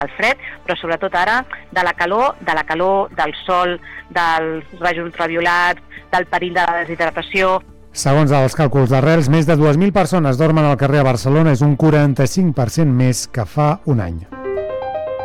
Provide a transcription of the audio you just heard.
del fred, però sobretot ara de la calor, del sol, dels rajos ultraviolats, del perill de la deshidratació. Segons els càlculs d'Arrels, més de 2.000 persones dormen al carrer a Barcelona, és un 45% més que fa un any.